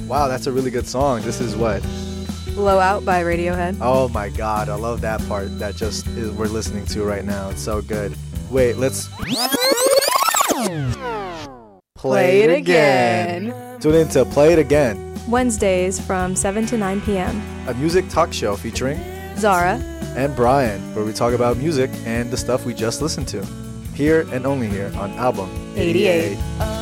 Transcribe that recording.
Wow, that's a really good song. This is what? Blow Out by Radiohead. Oh my god, I love that part that just is we're listening to right now. It's so good. Wait, let's Play it again. Tune in to Play It Again, Wednesdays from 7 to 9 p.m. a music talk show featuring Zara. and Brian, where we talk about music and the stuff we just listened to. Here and only here on Album 88.